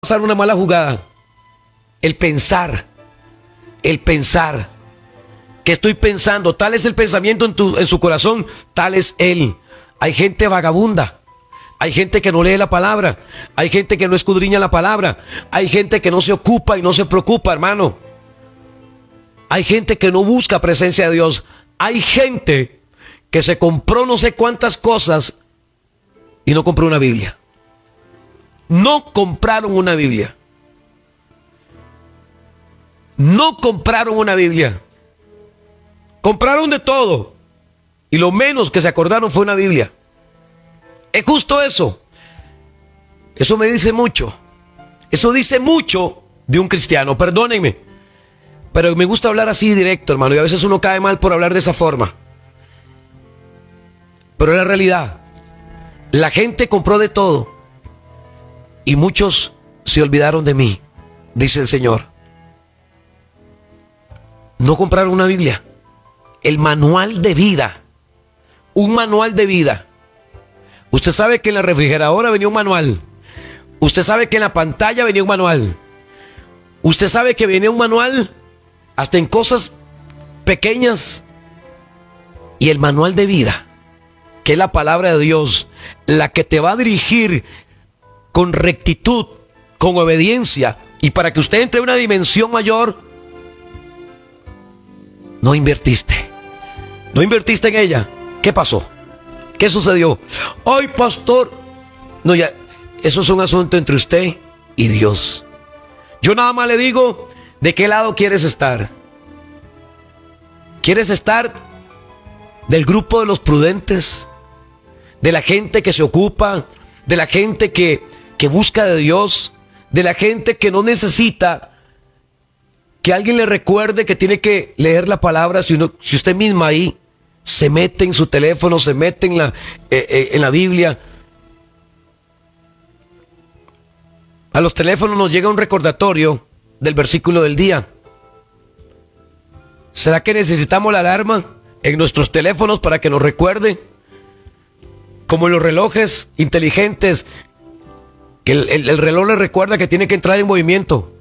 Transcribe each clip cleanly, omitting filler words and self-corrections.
Pasar una mala jugada. El pensar. ¿Qué estoy pensando? Tal es el pensamiento en su corazón, tal es él. Hay gente vagabunda. Hay gente que no lee la palabra. Hay gente que no escudriña la palabra. Hay gente que no se ocupa y no se preocupa, hermano. Hay gente que no busca presencia de Dios. Hay gente que se compró no sé cuántas cosas y no compró una Biblia. No compraron una Biblia. No compraron una Biblia. Compraron de todo. Y lo menos que se acordaron fue una Biblia. Es justo eso. Eso me dice mucho. Eso dice mucho de un cristiano. Perdónenme. Pero me gusta hablar así directo, hermano. Y a veces uno cae mal por hablar de esa forma. Pero es la realidad. La gente compró de todo. Y muchos se olvidaron de mí, dice el Señor. No compraron una Biblia. El manual de vida. Un manual de vida. Usted sabe que en la refrigeradora venía un manual. Usted sabe que en la pantalla venía un manual. Usted sabe que venía un manual hasta en cosas pequeñas. Y el manual de vida, que es la palabra de Dios, la que te va a dirigir con rectitud, con obediencia, y para que usted entre en una dimensión mayor, no invertiste en ella. ¿Qué pasó? ¿Qué sucedió? Ay, pastor, no, ya, eso es un asunto entre usted y Dios. Yo nada más le digo, ¿de qué lado quieres estar? ¿Quieres estar del grupo de los prudentes? ¿De la gente que se ocupa? ¿De la gente que busca de Dios? ¿De la gente que no necesita que alguien le recuerde que tiene que leer la palabra? Si usted misma ahí se mete en su teléfono, se mete en la Biblia. A los teléfonos nos llega un recordatorio del versículo del día. ¿Será que necesitamos la alarma en nuestros teléfonos para que nos recuerde? Como en los relojes inteligentes, que el reloj le recuerda que tiene que entrar en movimiento.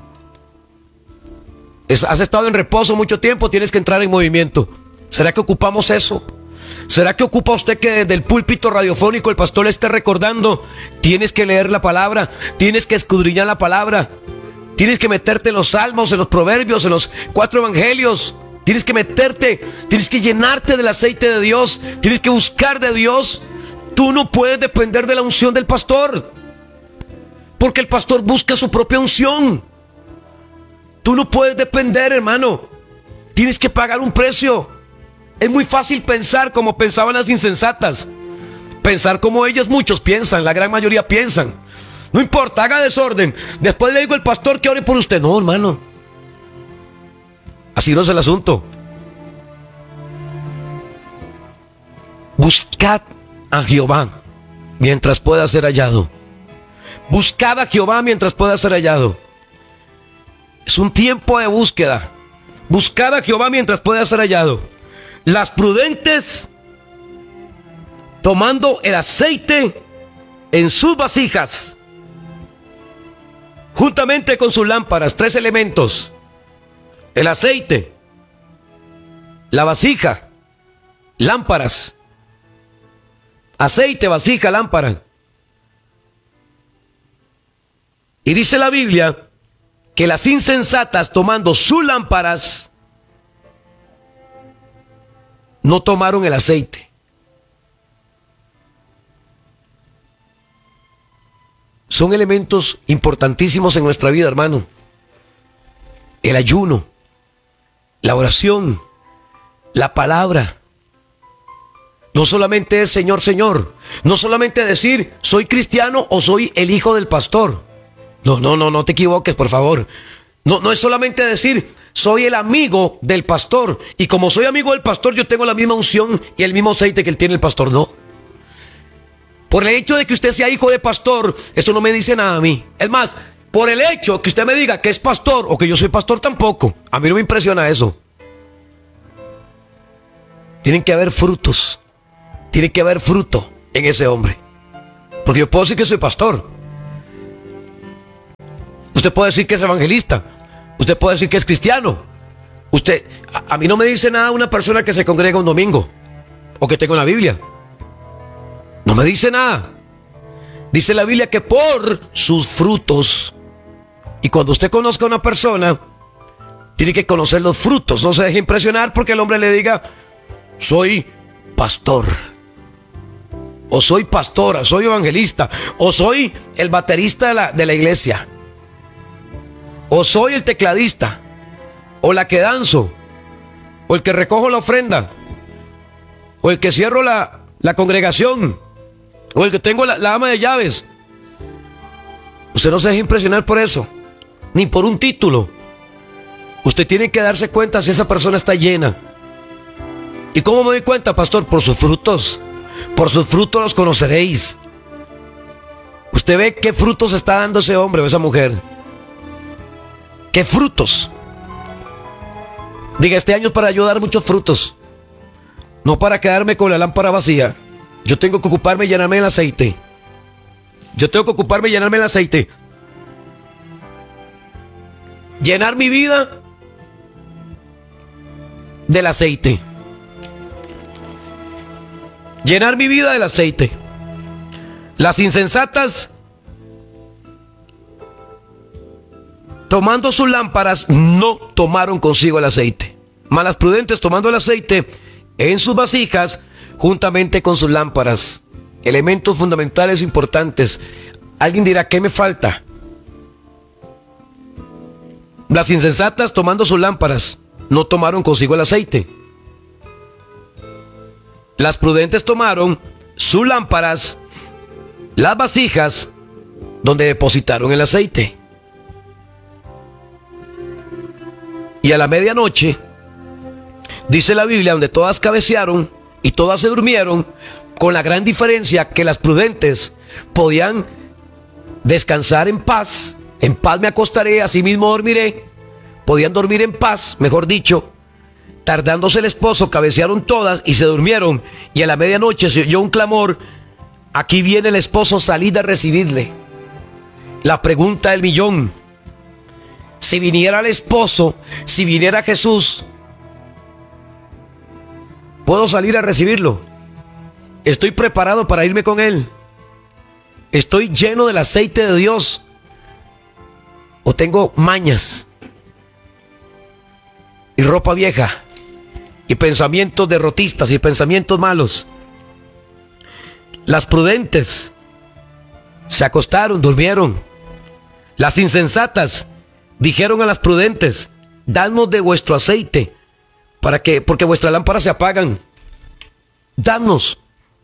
Has estado en reposo mucho tiempo, tienes que entrar en movimiento. ¿Será que ocupamos eso? ¿Será que ocupa usted que desde el púlpito radiofónico el pastor le esté recordando? Tienes que leer la palabra, tienes que escudriñar la palabra, tienes que meterte en los salmos, en los proverbios, en los 4 evangelios. Tienes que meterte, tienes que llenarte del aceite de Dios, tienes que buscar de Dios. Tú no puedes depender de la unción del pastor, porque el pastor busca su propia unción. Tú no puedes depender, hermano. Tienes que pagar un precio. Es muy fácil pensar como pensaban las insensatas. Pensar como ellas, muchos piensan, la gran mayoría piensan. No importa, haga desorden. Después le digo al pastor que ore por usted. No, hermano. Así no es el asunto. Buscad a Jehová mientras pueda ser hallado. Buscad a Jehová mientras pueda ser hallado. Es un tiempo de búsqueda. Buscad a Jehová mientras pueda ser hallado. Las prudentes, tomando el aceite en sus vasijas, juntamente con sus lámparas. 3 elementos: el aceite, la vasija, lámparas. Aceite, vasija, lámpara. Y dice la Biblia que las insensatas, tomando sus lámparas, no tomaron el aceite. Son elementos importantísimos en nuestra vida, hermano. El ayuno, la oración, la palabra. No solamente es Señor, Señor. No solamente decir soy cristiano o soy el hijo del pastor. No te equivoques, por favor. No es solamente decir soy el amigo del pastor, y como soy amigo del pastor yo tengo la misma unción y el mismo aceite que él tiene el pastor. No. Por el hecho de que usted sea hijo de pastor, eso no me dice nada a mí. Es más, por el hecho que usted me diga que es pastor o que yo soy pastor, tampoco. A mí no me impresiona eso. Tienen que haber frutos. Tiene que haber fruto en ese hombre. Porque yo puedo decir que soy pastor, Usted puede decir que es evangelista. Usted puede decir que es cristiano. A mí no me dice nada una persona que se congrega un domingo o que tenga una Biblia. No me dice nada. Dice la Biblia que por sus frutos. Y cuando usted conozca a una persona, tiene que conocer los frutos. No se deje impresionar porque el hombre le diga: soy pastor, o soy pastora, soy evangelista, o soy el baterista de la iglesia, o soy el tecladista, o la que danzo, o el que recojo la ofrenda, o el que cierro la congregación, o el que tengo la ama de llaves. Usted no se deje impresionar por eso, ni por un título. Usted tiene que darse cuenta si esa persona está llena. ¿Y cómo me doy cuenta, pastor? Por sus frutos. Por sus frutos los conoceréis. Usted ve qué frutos está dando ese hombre o esa mujer. ¿Qué frutos? Diga, este año es para yo dar muchos frutos, no para quedarme con la lámpara vacía. Yo tengo que ocuparme y llenarme el aceite. Yo tengo que ocuparme y llenarme el aceite. Llenar mi vida del aceite. Llenar mi vida del aceite. Las insensatas, tomando sus lámparas, no tomaron consigo el aceite. Mas las prudentes, tomando el aceite en sus vasijas, juntamente con sus lámparas. Elementos fundamentales importantes. Alguien dirá: ¿qué me falta? Las insensatas, tomando sus lámparas, no tomaron consigo el aceite. Las prudentes tomaron sus lámparas, las vasijas, donde depositaron el aceite. Y a la medianoche, dice la Biblia, donde todas cabecearon y todas se durmieron, con la gran diferencia que las prudentes podían descansar en paz me acostaré, así mismo dormiré. Podían dormir en paz, mejor dicho. Tardándose el esposo, cabecearon todas y se durmieron. Y a la medianoche se oyó un clamor: aquí viene el esposo, salid a recibirle. La pregunta del millón: si viniera el esposo, si viniera Jesús, ¿puedo salir a recibirlo? ¿Estoy preparado para irme con él? ¿Estoy lleno del aceite de Dios? ¿O tengo mañas y ropa vieja y pensamientos derrotistas y pensamientos malos? Las prudentes se acostaron, durmieron. Las insensatas dijeron a las prudentes: danos de vuestro aceite, porque vuestras lámparas se apagan. Danos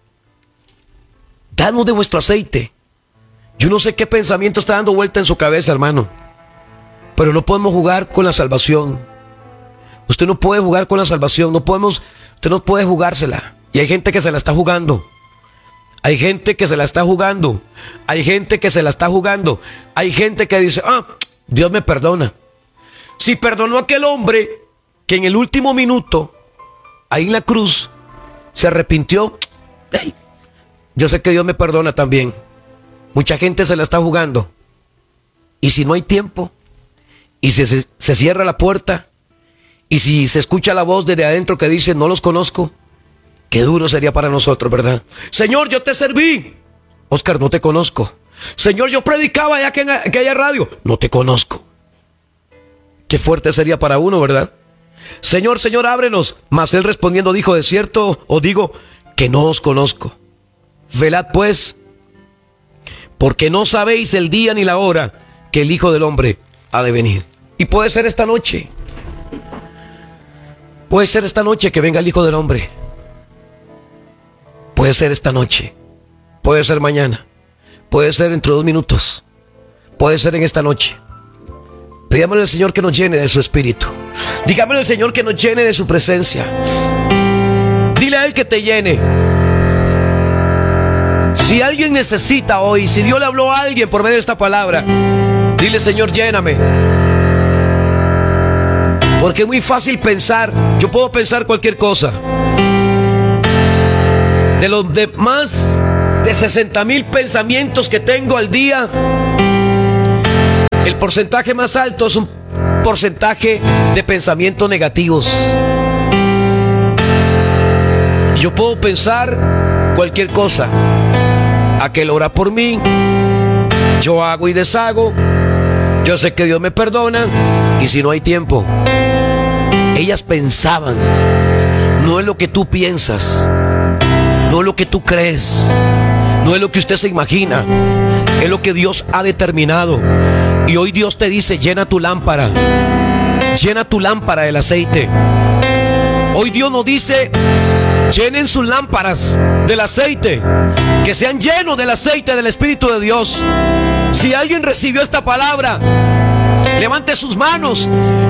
de vuestro aceite. Yo no sé qué pensamiento está dando vuelta en su cabeza, hermano, pero no podemos jugar con la salvación. Usted no puede jugar con la salvación. Usted no puede jugársela. Y hay gente que se la está jugando. Hay gente que se la está jugando. Hay gente que se la está jugando. Hay gente que dice: Dios me perdona. Si perdonó a aquel hombre que en el último minuto, ahí en la cruz, se arrepintió, yo sé que Dios me perdona también. Mucha gente se la está jugando. Y si no hay tiempo, y si se cierra la puerta, y si se escucha la voz desde adentro que dice: no los conozco, qué duro sería para nosotros, ¿verdad? Señor, yo te serví. Oscar, no te conozco. Señor, yo predicaba allá que en aquella radio. No te conozco. Qué fuerte sería para uno, ¿verdad? Señor, Señor, ábrenos. Mas él respondiendo dijo: de cierto os digo que no os conozco. Velad pues, porque no sabéis el día ni la hora que el Hijo del Hombre ha de venir. Y puede ser esta noche. Puede ser esta noche que venga el Hijo del Hombre. Puede ser esta noche. Puede ser mañana. Puede ser dentro de 2 minutos. Puede ser en esta noche. Pidámosle al Señor que nos llene de su espíritu. Digámosle al Señor que nos llene de su presencia. Dile a Él que te llene. Si alguien necesita hoy, si Dios le habló a alguien por medio de esta palabra, dile: Señor, lléname. Porque es muy fácil pensar. Yo puedo pensar cualquier cosa. De los más de 60,000 pensamientos que tengo al día, el porcentaje más alto es un porcentaje de pensamientos negativos. Yo puedo pensar cualquier cosa. Aquel ora por mí, yo hago y deshago, yo sé que Dios me perdona, y si no hay tiempo. Ellas pensaban, no es lo que tú piensas, no es lo que tú crees, no es lo que usted se imagina, es lo que Dios ha determinado. Y hoy Dios te dice, llena tu lámpara del aceite. Hoy Dios nos dice, llenen sus lámparas del aceite, que sean llenos del aceite del Espíritu de Dios. Si alguien recibió esta palabra, levante sus manos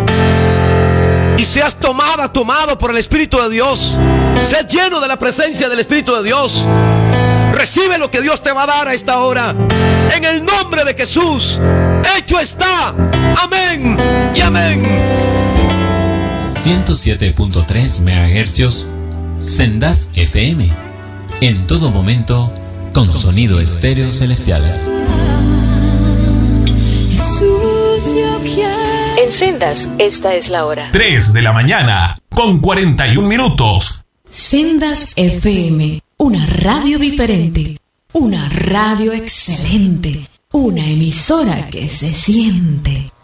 y seas tomado por el Espíritu de Dios. Seas lleno de la presencia del Espíritu de Dios. Recibe lo que Dios te va a dar a esta hora. En el nombre de Jesús. Hecho está. Amén y amén. 107.3 MHz Sendas FM. En todo momento, con sonido estéreo celestial. En Sendas, esta es la hora. 3 de la mañana, con 41 minutos. Sendas FM, una radio diferente, una radio excelente, una emisora que se siente.